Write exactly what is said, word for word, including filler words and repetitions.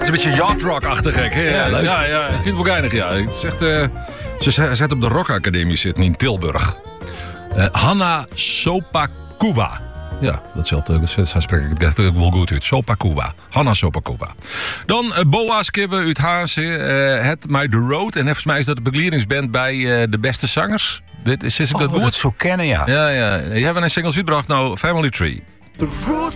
is een beetje yacht rock-achtig gek. Hè? Ja, ja, ja, ik vind het wel geinig, ja. Het is echt, uh, ze zit op de Rock Academie zitten in Tilburg. Uh, Hanna Sopacuba. Ja, dat zult uh, zij spreek ik het wel goed uit. Sopacuba. Hanna Sopacuba. Dan uh, Boas Kibbe uit Haase. Uh, het My The Road. En volgens mij is dat de begeleidingsband bij uh, de beste zangers. Is, is ik oh, dat goed? Dat zo kennen, ja. Ja, ja. Die hebben een singles uitgebracht, nou Family Tree.